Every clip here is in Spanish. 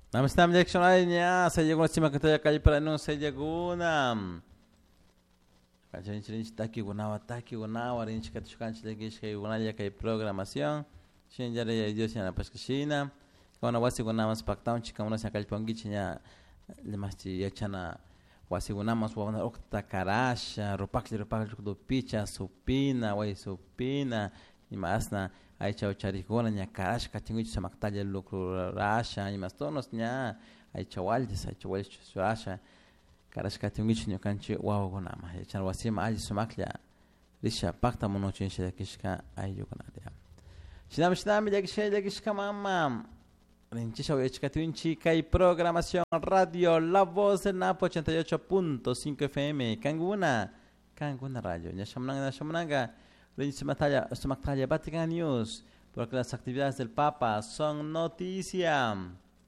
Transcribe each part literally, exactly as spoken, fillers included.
Namaste, Jackson. Saya jago nasi makan saya kali peranu saya jago nam. Kaca rinci rinci taki gunawa taki gunawa rinci kata sukan lagi sekali gunaja kai programación. Sini jadi dia sini apa sekina. Kawan wasi gunawa sepaktaun cika mana saya kali panggi cinya lemasti ya cina wasi gunawa suwana okta karasha rupakli rupakli kudo picha supina wai supina imasna ai chau chari gona nya karash katingu sama ktaja lukru rasha imas tonos nya ai chawal ai chawal rasha karash katingu nya kanchi wawa gona ma ai chan wasima ai sumaklia risha pakta mono chinshi kishka ai yugona dia shinam shinam ya kishka ya kishka mama rinchi chau ya chikatunchi kai programación radio La Voz en Napo ochenta y ocho punto cinco F M kanguna kanguna radio nya shamnanga shamnanga Sumaktaya Vatican News, porque las actividades del Papa son noticia.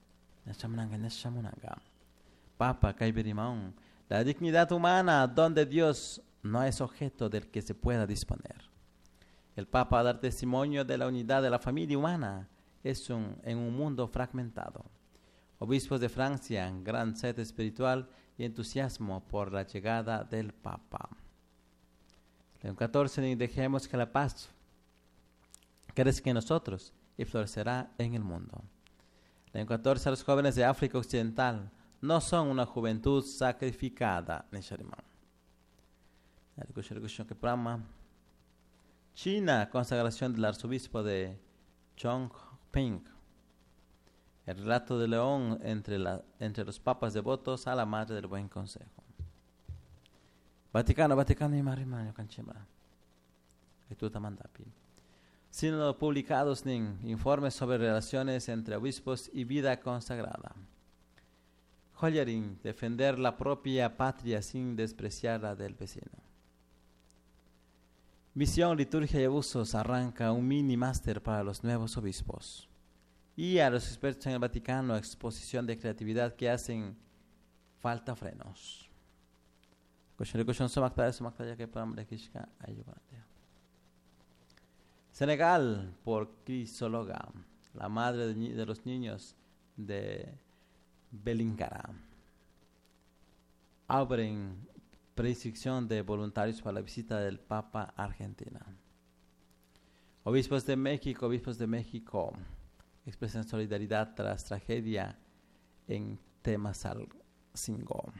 Papa Kaiberimón, la dignidad humana donde Dios no es objeto del que se pueda disponer. El Papa va a dar testimonio de la unidad de la familia humana es un, en un mundo fragmentado. Obispos de Francia, gran sed espiritual y entusiasmo por la llegada del Papa. León catorce, ni dejemos que la paz crezca en nosotros y florecerá en el mundo. León catorce, a los jóvenes de África Occidental no son una juventud sacrificada. China, consagración del arzobispo de Chongping. El relato de León entre, la, entre los papas devotos a la Madre del Buen Consejo. Vaticano, Vaticano y Marimano, Canchemra. Estuta Mandapi. Sínodo publicados en informes sobre relaciones entre obispos y vida consagrada. Joyerin, defender la propia patria sin despreciar la del vecino. Misión, liturgia y abusos arranca un mini máster para los nuevos obispos. Y a los expertos en el Vaticano, exposición de creatividad que hacen falta frenos. Senegal, por Crisóloga, la madre de, de los niños de Belincara. Abren prescripción de voluntarios para la visita del Papa a Argentina. Obispos de México, obispos de México, expresan solidaridad tras tragedia en Temascalcingo.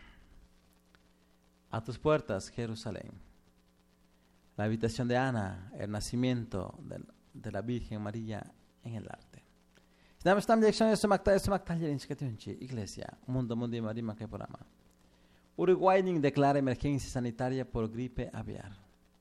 A tus puertas, Jerusalén. La habitación de Ana, el nacimiento de, de la Virgen María en el arte. Iglesia, Mundo Mundi Marima que programa. Uruguay declara emergencia sanitaria por gripe aviar.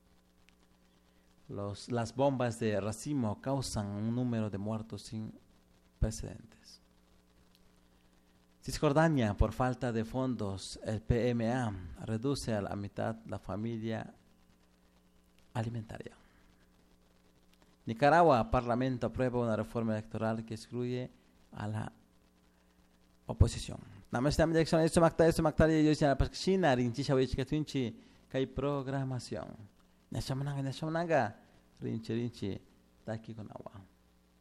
Los, las bombas de racimo causan un número de muertos sin precedentes. Cisjordania, por falta de fondos, el P M A reduce a la mitad la familia alimentaria. Nicaragua, Parlamento aprueba una reforma electoral que excluye a la oposición. Namaste, Jackson. Esto macta, esto macta, yo ya para China, rinchi, shawichi, katunchi, kai programación. Nashamanaga, nashamanaga, rinchi, rinchi, taki con agua.